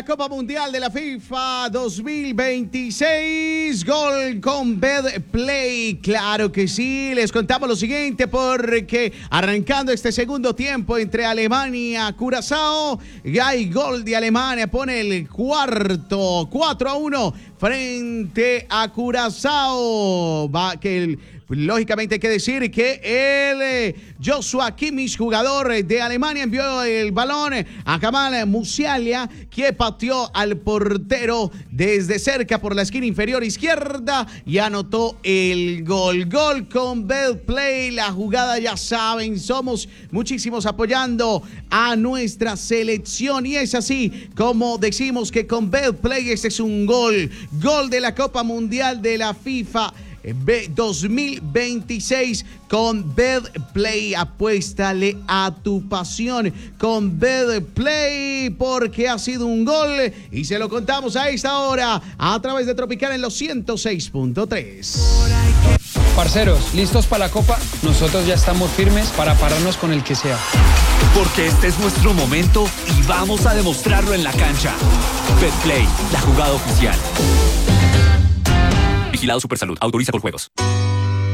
la Copa Mundial de la FIFA 2026. Gol con BetPlay. Claro que sí. Les contamos lo siguiente porque arrancando este segundo tiempo entre Alemania y Curazao, hay gol de Alemania. Pone el cuarto 4-1 frente a Curazao. Lógicamente hay que decir que el Joshua Kimmich, jugador de Alemania, envió el balón a Jamal Musiala, que pateó al portero desde cerca por la esquina inferior izquierda y anotó el gol. Gol con BetPlay. La jugada, ya saben, somos muchísimos apoyando a nuestra selección y es así como decimos que con BetPlay este es un gol de la Copa Mundial de la FIFA 2026 con BetPlay. Apuéstale a tu pasión con BetPlay porque ha sido un gol y se lo contamos a esta hora a través de Tropical en los 106.3. Parceros, ¿listos para la Copa? Nosotros ya estamos firmes para pararnos con el que sea. Porque este es nuestro momento y vamos a demostrarlo en la cancha. BetPlay, la jugada oficial. Vigilado Supersalud. Autoriza por juegos.